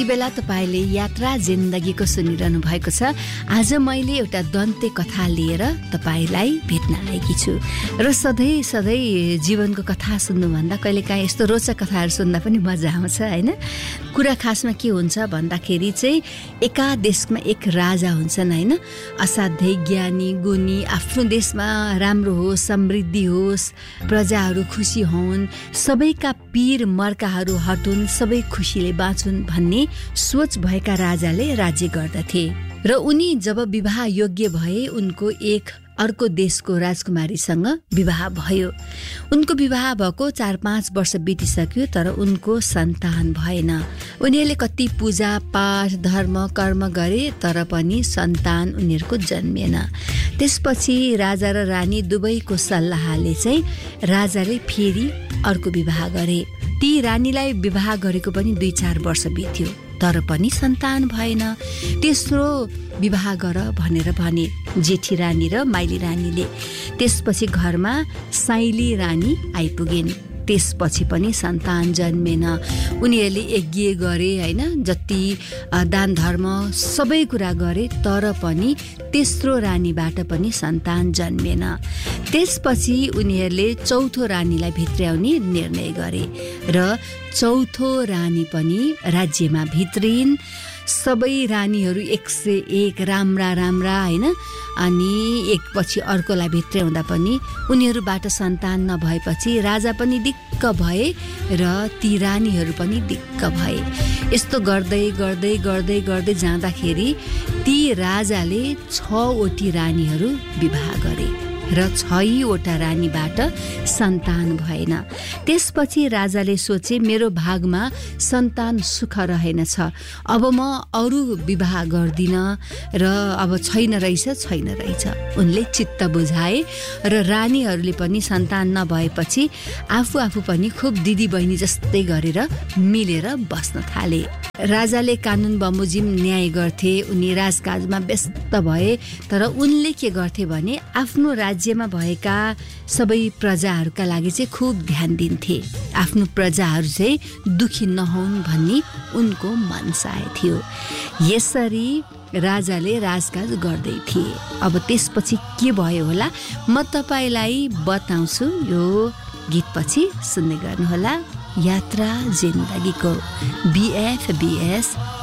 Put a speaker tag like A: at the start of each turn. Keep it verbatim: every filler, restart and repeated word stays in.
A: यति बेला तपाईले यात्रा जिन्दगीको सुनिरहनु भएको छ। आज मैले एउटा दन्ते कथा लिएर तपाईलाई भेट्न आएकी छु र सधैँ सधैँ जीवनको कथा सुन्नुभन्दा कहिलेकाहीँ यस्तो रोचक कथाहरू सुन्दा पनि मजा आउँछ हैन। कुरा खासमा के हुन्छ भन्दाखेरि चाहिँ एका देशमा एक राजा हुन्छन् हैन। असाध्यै ज्ञानी गुणी, आफ्नो देशमा राम्रो होस्, समृद्धि होस्, प्रजाहरू खुसी हुन्, सबैका पीर मर्काहरू हटुन्, सबै खुसीले बाँचुन् भन्ने सोच भएका राजाले राज्य गर्दथे। र उनी जब विवाह योग्य भए उनको एक अर्को देशको राजकुमारीसँग विवाह भयो। उनको विवाह भएको चार पाँच वर्ष बितिसक्यो तर उनको सन्तान भएन। उनीहरूले कति पूजा पाठ धर्म कर्म गरे तर पनि सन्तान उनीहरूको जन्मेन। त्यसपछि राजा र रानी दुवैको सल्लाहले चाहिँ राजाले फेरि अर्को विवाह गरे। ती रानीलाई विवाह गरेको पनि दुई चार वर्ष बित्यो तर पनि सन्तान भएन। तेस्रो विवाह गर भनेर भने जेठी रानी र माइली रानीले। त्यसपछि घरमा साइली रानी आइपुगिन्। त्यसपछि पनि सन्तान जन्मेन। उनीहरूले यज्ञ गरे हैन, जति दान धर्म सबै कुरा गरे तर पनि तेस्रो रानीबाट पनि सन्तान जन्मेन। त्यसपछि उनीहरूले चौथो रानीलाई भित्र्याउने निर्णय गरे र चौथो रानी पनि राज्यमा भित्रिन्। सबै रानीहरू एक सय एक राम्रा राम्रा हैन, अनि एकपछि अर्कोलाई भित्र्याउँदा पनि उनीहरूबाट सन्तान नभएपछि राजा पनि दिक्क भए र ती रानीहरू पनि दिक्क भए। यस्तो गर्दै गर्दै गर्दै गर्दै जाँदाखेरि ती राजाले छवटी रानीहरू विवाह गरे र छवटा रानीबाट सन्तान भएन। त्यसपछि राजाले सोचे मेरो भागमा सन्तान सुख रहेनछ, अब म अरू विवाह गर्दिन र अब छैन रहेछ छैन रहेछ। उनले चित्त बुझाए र रानीहरूले पनि सन्तान नभएपछि आफू आफू पनि खुब दिदी बहिनी जस्तै गरेर मिलेर बस्न थाले। राजाले कानुन बमोजिम न्याय गर्थे। उनी राजकाजमा व्यस्त भए तर उनले के गर्थे भने आफ्नो राज्यमा भएका सबै प्रजाहरूका लागि चाहिँ खुब ध्यान दिन्थे। आफ्नो प्रजाहरू चाहिँ दुखी नहुन् भन्ने उनको मनसाय थियो। यसरी राजाले राजकाज गर्दै थिए। अब त्यसपछि के भयो होला म तपाईलाई बताउँछु। यो गीतपछि सुन्दै गर्नुहोला। यात्रा जिन्दगीको बिएफबीएस